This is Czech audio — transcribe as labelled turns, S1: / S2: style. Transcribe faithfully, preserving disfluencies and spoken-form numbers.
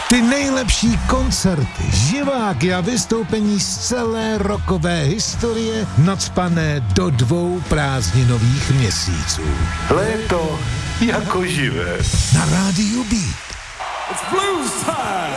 S1: Ty nejlepší koncerty, živáky a vystoupení z celé rockové historie nacpané do dvou prázdninových měsíců.
S2: Léto jako živé.
S1: Na rádiu Beat.
S3: It's blues time.